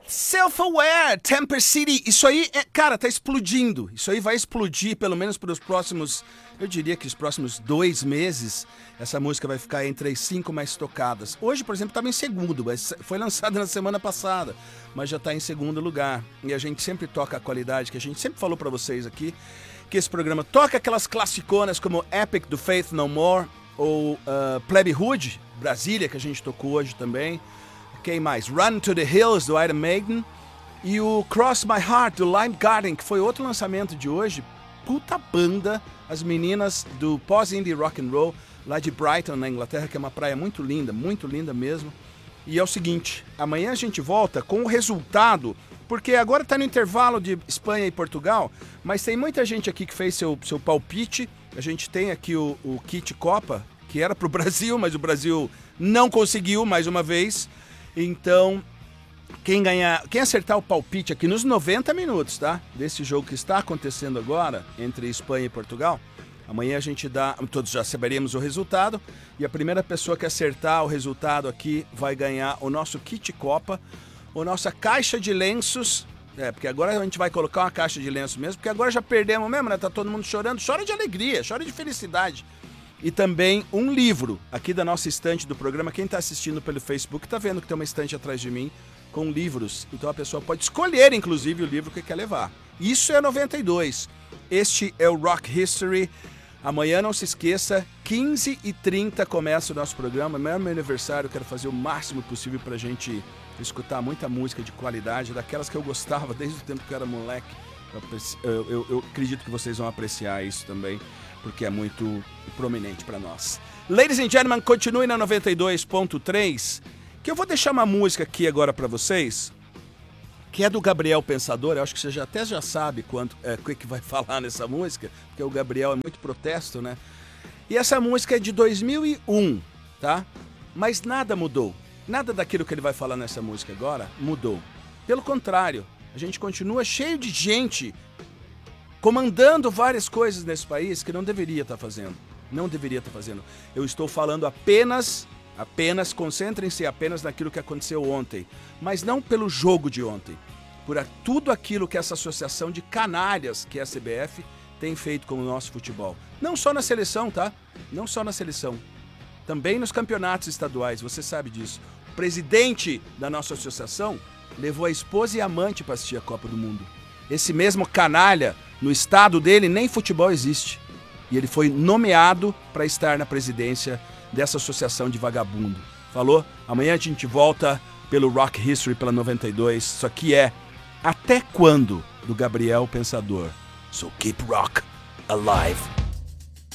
Self-Aware, Temper City, isso aí, cara, tá explodindo. Isso aí vai explodir pelo menos para os próximos, eu diria que os próximos 2 meses, essa música vai ficar entre as 5 mais tocadas. Hoje, por exemplo, estava em segundo, mas foi lançada na semana passada, mas já está em segundo lugar. E a gente sempre toca a qualidade, que a gente sempre falou para vocês aqui, que esse programa toca aquelas classiconas como Epic do Faith No More, ou Plebe Hood, Brasília, que a gente tocou hoje também. Quem mais? Run to the Hills, do Iron Maiden. E o Cross My Heart, do Lime Garden, que foi outro lançamento de hoje. Puta banda, as meninas do Pós-Indie Rock and Roll, lá de Brighton, na Inglaterra, que é uma praia muito linda mesmo. E é o seguinte, amanhã a gente volta com o resultado, porque agora tá no intervalo de Espanha e Portugal, mas tem muita gente aqui que fez seu palpite. A gente tem aqui o kit Copa, que era pro Brasil, mas o Brasil não conseguiu mais uma vez. Então, quem acertar o palpite aqui nos 90 minutos, tá? Desse jogo que está acontecendo agora, entre Espanha e Portugal, amanhã a gente todos já saberemos o resultado, e a primeira pessoa que acertar o resultado aqui vai ganhar o nosso kit Copa, a nossa caixa de lenços, porque agora a gente vai colocar uma caixa de lenços mesmo, porque agora já perdemos mesmo, né? Tá todo mundo chorando, chora de alegria, chora de felicidade. E também um livro aqui da nossa estante do programa. Quem está assistindo pelo Facebook está vendo que tem uma estante atrás de mim com livros. Então a pessoa pode escolher, inclusive, o livro que quer levar. Isso é 92. Este é o Rock History. Amanhã, não se esqueça, 15h30 começa o nosso programa. Amanhã é meu aniversário, quero fazer o máximo possível para a gente escutar muita música de qualidade, daquelas que eu gostava desde o tempo que eu era moleque. Eu acredito que vocês vão apreciar isso também, porque é muito prominente para nós. Ladies and gentlemen, continue na 92.3, que eu vou deixar uma música aqui agora para vocês, que é do Gabriel Pensador. Eu acho que você até já sabe o que vai falar nessa música, porque o Gabriel é muito protesto, né? E essa música é de 2001, tá? Mas nada mudou. Nada daquilo que ele vai falar nessa música agora mudou. Pelo contrário, a gente continua cheio de gente comandando várias coisas nesse país que não deveria estar fazendo. Não deveria estar fazendo. Eu estou falando apenas, concentrem-se apenas naquilo que aconteceu ontem. Mas não pelo jogo de ontem. Por tudo aquilo que essa associação de canalhas, que é a CBF, tem feito com o nosso futebol. Não só na seleção, tá? Não só na seleção. Também nos campeonatos estaduais, você sabe disso. O presidente da nossa associação levou a esposa e a amante para assistir a Copa do Mundo. Esse mesmo canalha, no estado dele, nem futebol existe. E ele foi nomeado para estar na presidência dessa associação de vagabundo. Falou? Amanhã a gente volta pelo Rock History, pela 92. Isso aqui é Até Quando, do Gabriel Pensador. So keep rock alive.